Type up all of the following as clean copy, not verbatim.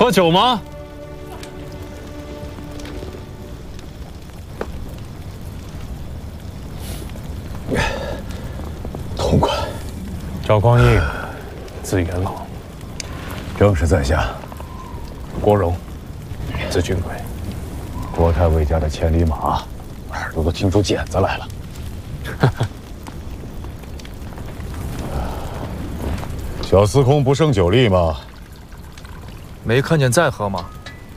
喝酒吗？ 痛快。 赵匡胤，字元老， 正是在下。 郭荣，字俊贵。 郭太尉家的千里马，耳朵都听出茧子来了。小司空不胜酒力吗？ 没看见在喝吗？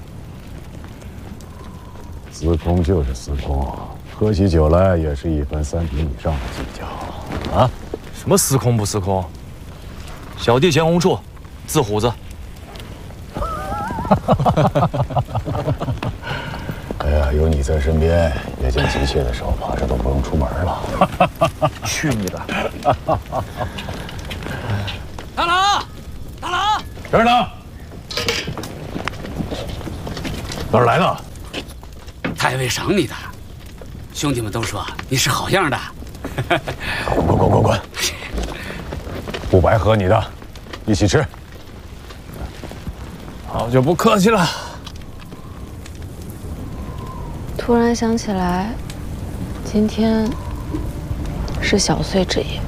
司空就是司空，喝起酒来也是1分3瓶以上的计较啊！ 什么司空不司空？小弟钱红处，字虎子。 哎呀，有你在身边，夜间急切的时候，怕是都不用出门了。 去你的！ 大郎，大郎， 这儿呢。哪儿来的？ 太尉赏你的，兄弟们都说你是好样的。 滚！不白喝你的，一起吃。 好，就不客气了。 突然想起来，今天是小岁之夜。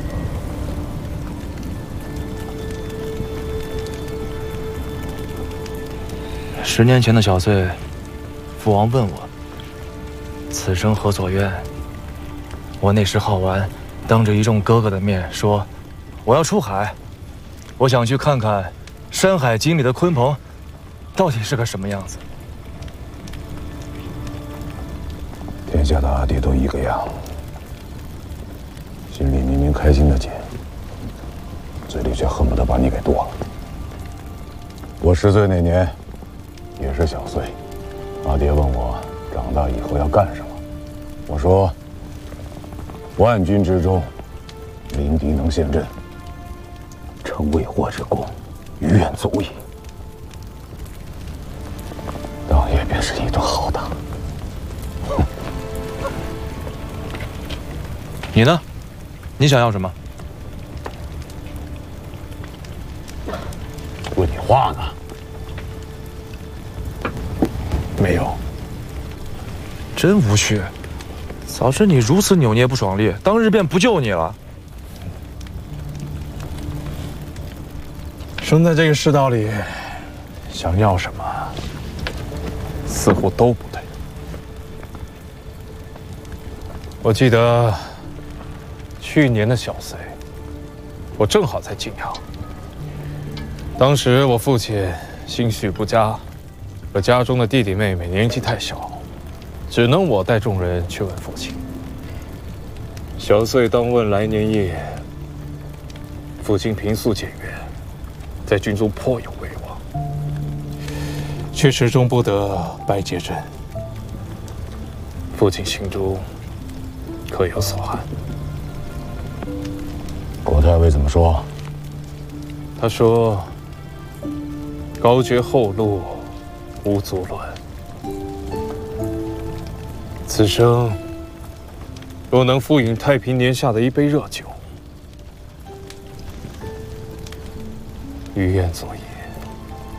10年前的小岁，父王问我：“此生何所愿？”我那时好玩，当着一众哥哥的面说：“我要出海，我想去看看《山海经》里的鲲鹏，到底是个什么样子。” 天下的阿弟都一个样，心里明明开心的紧，嘴里却恨不得把你给剁了。我10岁那年，也是小岁，阿爹问我长大以后要干什么，我说：万军之中，临敌能陷阵，成未获之功，于愿足矣。当夜便是一顿好打。 你呢？你想要什么？ 问你话呢？ 没有。 真无趣。早知你如此扭捏不爽利，当日便不救你了。 生在这个世道里，想要什么，似乎都不对。我记得去年的小岁，我正好在晋阳。当时我父亲心绪不佳，而家中的弟弟妹妹年纪太小，只能我带众人去问父亲。小岁当问来年夜，父亲平素简约，在军中颇有威望，却始终不得拜接朕。父亲心中可有所憾。 郭太尉怎么说？ 他说：“高绝后路，无足论。此生若能复饮太平年下的一杯热酒，于愿足矣。”